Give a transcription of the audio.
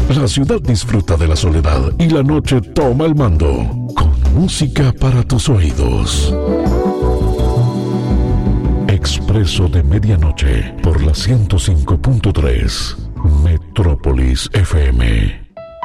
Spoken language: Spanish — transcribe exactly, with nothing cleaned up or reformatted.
La ciudad disfruta de la soledad y la noche toma el mando con música para tus oídos. Expreso de Medianoche por la ciento cinco punto tres Metrópolis F M.